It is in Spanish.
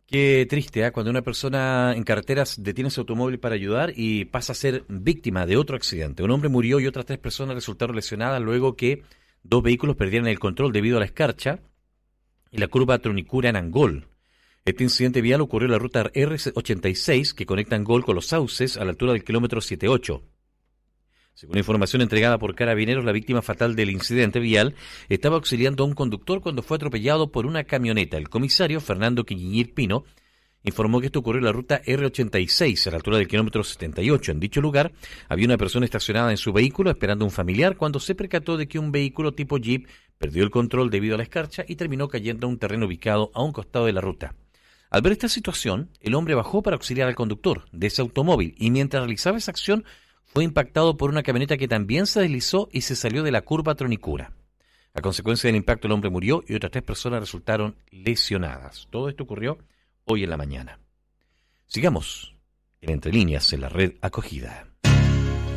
Qué triste, ¿eh? Cuando una persona en carreteras detiene su automóvil para ayudar y pasa a ser víctima de otro accidente. Un hombre murió y otras 3 personas resultaron lesionadas luego que 2 vehículos perdieron el control debido a la escarcha y la curva Tronicura en Angol. Este incidente vial ocurrió en la ruta R86 que conecta Angol con Los Sauces a la altura del kilómetro 78. Según información entregada por Carabineros, la víctima fatal del incidente vial estaba auxiliando a un conductor cuando fue atropellado por una camioneta. El comisario, Fernando Quiñiñir Pino, informó que esto ocurrió en la ruta R86, a la altura del kilómetro 78. En dicho lugar, había una persona estacionada en su vehículo esperando a un familiar cuando se percató de que un vehículo tipo Jeep perdió el control debido a la escarcha y terminó cayendo a un terreno ubicado a un costado de la ruta. Al ver esta situación, el hombre bajó para auxiliar al conductor de ese automóvil y mientras realizaba esa acción, fue impactado por una camioneta que también se deslizó y se salió de la curva Tronicura. A consecuencia del impacto, el hombre murió y otras 3 personas resultaron lesionadas. Todo esto ocurrió hoy en la mañana. Sigamos en Entre Líneas en la red Acogida.